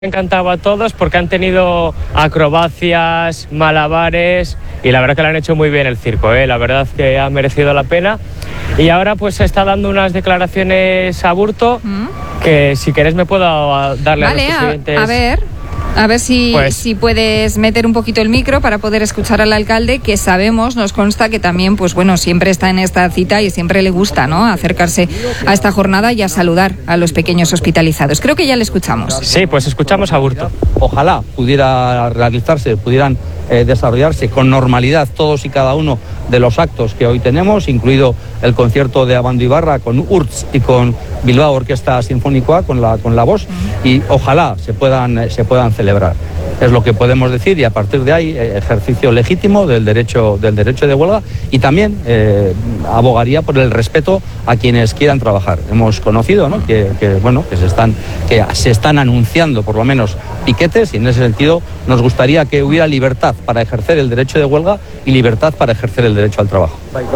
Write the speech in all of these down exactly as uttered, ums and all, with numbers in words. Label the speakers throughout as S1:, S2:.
S1: encantado a todos porque han tenido acrobacias, malabares y la verdad que lo han hecho muy bien el circo, ¿eh? La verdad que ha merecido la pena. Y ahora pues se está dando unas declaraciones a Burto ¿Mm? que si querés me puedo darle
S2: vale,
S1: a los presidentes.
S2: A, a ver... A ver si,
S1: pues,
S2: si puedes meter un poquito el micro para poder escuchar al alcalde, que sabemos, nos consta que también, pues bueno, siempre está en esta cita y siempre le gusta, ¿no?, acercarse a esta jornada y a saludar a los pequeños hospitalizados. Creo que ya le escuchamos.
S1: Sí, pues escuchamos a Burto.
S3: Ojalá pudiera realizarse, pudieran eh, desarrollarse con normalidad todos y cada uno de los actos que hoy tenemos, incluido el concierto de Abando Ibarra con U R S S y con Bilbao Orquesta Sinfónica con la con la voz, y ojalá se puedan se puedan celebrar. Es lo que podemos decir, y a partir de ahí ejercicio legítimo del derecho del derecho de huelga, y también eh, abogaría por el respeto a quienes quieran trabajar. Hemos conocido, ¿no?, que, que bueno que se están que se están anunciando por lo menos piquetes, y en ese sentido nos gustaría que hubiera libertad para ejercer el derecho de huelga y libertad para ejercer el derecho al trabajo.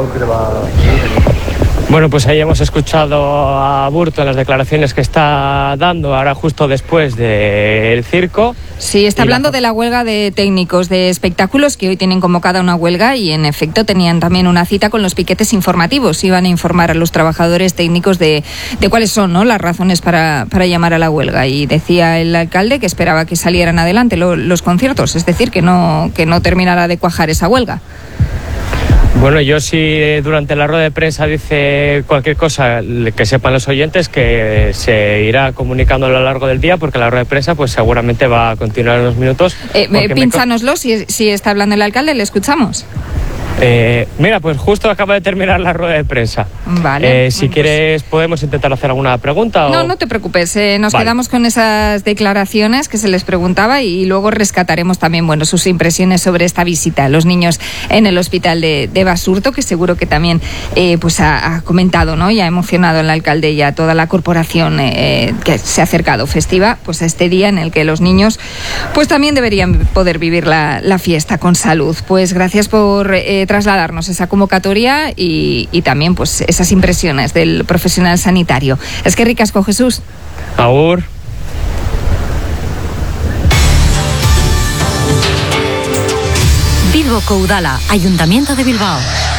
S1: Bueno, pues ahí hemos escuchado a Burto en las declaraciones que está dando ahora justo después del circo.
S2: Sí, está hablando de la huelga de técnicos de espectáculos, que hoy tienen convocada una huelga, y en efecto tenían también una cita con los piquetes informativos. Iban a informar a los trabajadores técnicos de, de cuáles son, ¿no?, las razones para, para llamar a la huelga. Y decía el alcalde que esperaba que salieran adelante lo, los conciertos, es decir, que no, que no terminara de cuajar esa huelga.
S1: Bueno, yo si durante la rueda de prensa dice cualquier cosa, que sepan los oyentes que se irá comunicando a lo largo del día, porque la rueda de prensa pues seguramente va a continuar unos minutos.
S2: Eh, pínchanoslo, me... si, si está hablando el alcalde, le escuchamos.
S1: Eh, mira, pues justo acaba de terminar la rueda de prensa.
S2: Vale.
S1: Eh, si quieres, podemos intentar hacer alguna pregunta.
S2: No,
S1: o...
S2: no te preocupes. Eh, nos
S1: vale.
S2: quedamos con esas declaraciones que se les preguntaba, y luego rescataremos también, bueno, sus impresiones sobre esta visita a los niños en el hospital de, de Basurto, que seguro que también eh, pues ha, ha comentado, ¿no?, y ha emocionado al alcalde y a toda la corporación eh, que se ha acercado festiva, pues a este día en el que los niños pues también deberían poder vivir la, la fiesta con salud. Pues gracias por eh, trasladarnos esa convocatoria y, y también pues esas impresiones del profesional sanitario. Es que ricasco, Jesús.
S1: Agur.
S4: Bilboko Udala, Ayuntamiento de Bilbao.